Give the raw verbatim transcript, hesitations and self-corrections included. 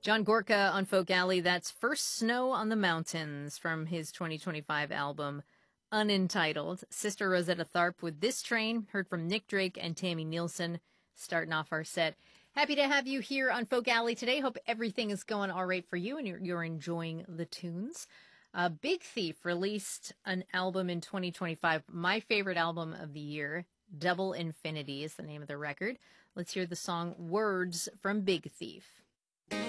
John Gorka on Folk Alley, that's First Snow on the Mountains from his twenty twenty-five album Unentitled. Sister Rosetta Tharpe with This Train, heard from Nick Drake and Tammy Nielsen, starting off our set. Happy to have you here on Folk Alley today. Hope everything is going all right for you and you're, you're enjoying the tunes. Uh, Big Thief released an album in twenty twenty-five, my favorite album of the year. Double Infinity is the name of the record. Let's hear the song Words from Big Thief.